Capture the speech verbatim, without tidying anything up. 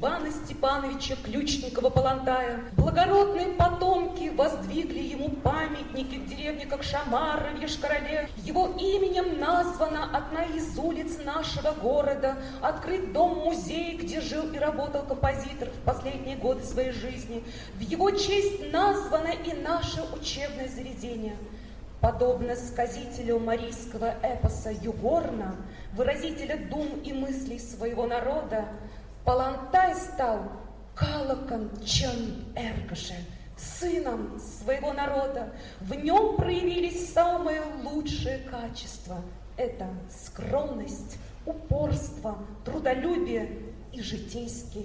Ивана Степановича Ключникова-Палантая. Благородные потомки воздвигли ему памятники в деревне Кокшамара в Йошкар-Оле. Его именем названа одна из улиц нашего города, открыт дом-музей, где жил и работал композитор в последние годы своей жизни. В его честь названо и наше учебное заведение. Подобно сказителю марийского эпоса Югорна, выразителя дум и мыслей своего народа, Палантай стал Калакан Чан Эргаше, сыном своего народа. В нем проявились самые лучшие качества. Это скромность, упорство, трудолюбие и житейский